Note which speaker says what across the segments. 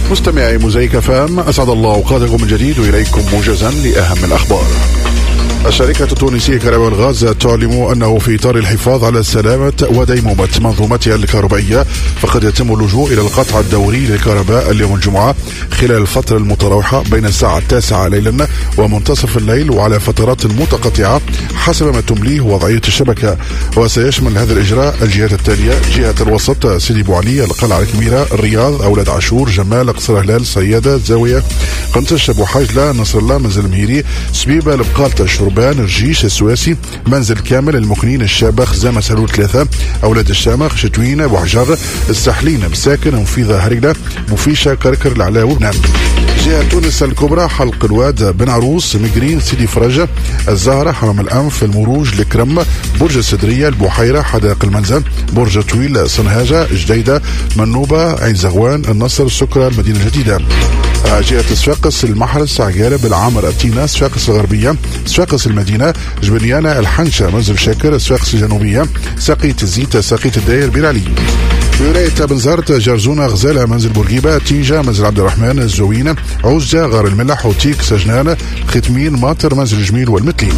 Speaker 1: مستمعي موزايك فام، أسعد الله أوقاتكم من جديد وإليكم موجزا لأهم الأخبار. الشركة التونسية كهرباء الغاز تعلم أنه في إطار الحفاظ على سلامة وديمومة منظومتها الكهربائية فقد يتم اللجوء إلى القطع الدوري للكهرباء اليوم الجمعة خلال الفترة المتراوحة بين الساعة 9 ليلا ومنتصف الليل وعلى فترات متقطعة حسب ما تمليه وضعية الشبكة. وسيشمل هذا الإجراء الجهات التالية: جهة الوسط سيدي بو علي، القلعة الكبيرة، الرياض، أولاد عاشور، جمال، قصر هلال، صيادة، زاوية، قنطش، أبو حاجلة، نصر الله، منزل المهيري، سبيبة، البقالة، الشربان، الرجيش، السواسي، منزل كامل، المكنين، الشابخ، زامة سلول 3، أولاد الشامخ، شتوين، أبو حجر، الساحلين، مساكن، مفيضة، هرقلة، بوفيشة، كركر، العلاو، بنان. جهة تونس الكبرى، حلق الواد، بن عروس، مقرين، سيدي فرجة، الزهرة، حمام الأنف، المروج، الكرم، برج السدرية، البحيرة، حدائق المنزل، برج طويل، صنهاجة، جديدة، منوبة، عين زغوان، النصر، سكرة، المدينة الجديدة. جهة صفاقس، المحرس، عقارب، العامر، التينة، صفاقس الغربية، صفاقس المدينة، جبنيانة، الحنشة، منزل شاكر، صفاقس الجنوبية، ساقية الزيت، ساقية الداير، بير علي. ولاية بنزرت، جرزونة، غزالة، منزل بورقيبة، تينجا، منزل عبد الرحمن، الزوينة، عوزة، غار الملح، وتيك، سجنان، ختمين، ماطر، منزل جميل، والمتلين.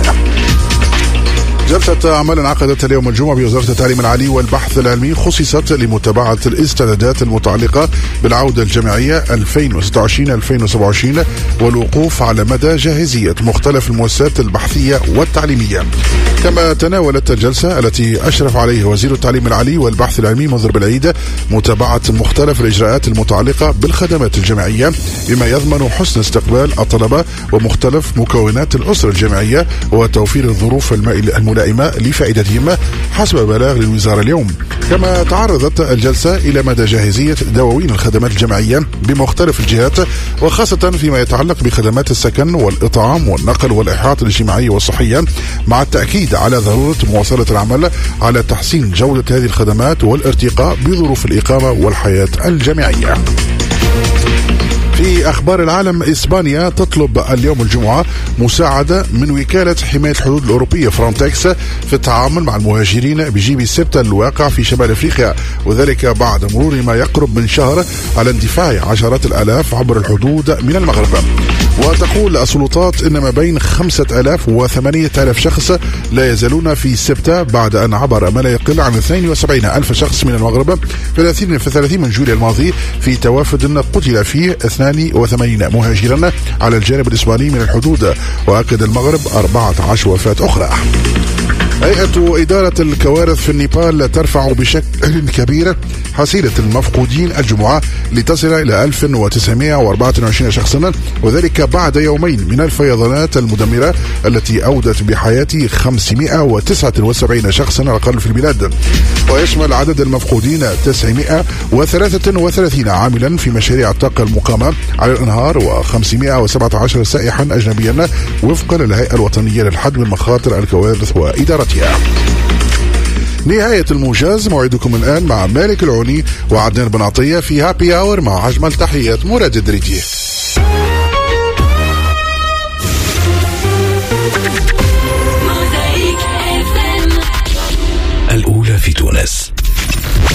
Speaker 1: جلسة عمل انعقدت اليوم الجمعة بوزارة التعليم العالي والبحث العلمي خصصت لمتابعة الاستعدادات المتعلقة بالعودة الجامعية 2026-2027 والوقوف على مدى جاهزية مختلف المؤسسات البحثية والتعليمية. كما تناولت الجلسة التي أشرف عليها وزير التعليم العالي والبحث العلمي منذر بالعيد متابعة مختلف الإجراءات المتعلقة بالخدمات الجامعية بما يضمن حسن استقبال الطلبة ومختلف مكونات الأسرة الجامعية وتوفير الظروف الملائمة لفائدتهم حسب بلاغ للوزارة اليوم. كما تعرضت الجلسة إلى مدى جاهزية دواوين الخدمات الجامعية بمختلف الجهات وخاصة فيما يتعلق بخدمات السكن والإطعام والنقل والإحاطة الاجتماعية والصحية، مع التأكيد على ضرورة مواصلة العمل على تحسين جودة هذه الخدمات والارتقاء بظروف الإقامة والحياة الجامعية. في أخبار العالم، إسبانيا تطلب اليوم الجمعة مساعدة من وكالة حماية الحدود الأوروبية فرونتكس في التعامل مع المهاجرين بجيب السبتة الواقع في شمال أفريقيا، وذلك بعد مرور ما يقرب من شهر على اندفاع عشرات الآلاف عبر الحدود من المغرب. وتقول السلطات إن ما بين 5000 و8000 شخص لا يزالون في سبتة بعد أن عبر ما لا يقل عن 72,000 شخص من المغرب في 30 من جوليا الماضي في توافد قتل فيه 82 مهاجرا على الجانب الإسباني من الحدود، وأكد المغرب 14 وفاة أخرى. هيئة إدارة الكوارث في النيبال ترفع بشكل كبير حصيلة المفقودين الجمعة لتصل إلى 1924 شخصا، وذلك بعد يومين من الفيضانات المدمرة التي أودت بحياة 579 شخصا على الأقل في البلاد. ويشمل عدد المفقودين 933 عاملا في مشاريع الطاقة المقامة على الأنهار و517 سائحا أجنبيا وفقا للهيئة الوطنية للحد من مخاطر الكوارث وإدارتها. نهاية الموجز، موعدكم الآن مع مالك العوني وعدنان بن عطية في هابي آور مع أجمل تحيات مراد الدريدي.
Speaker 2: الأولى في تونس.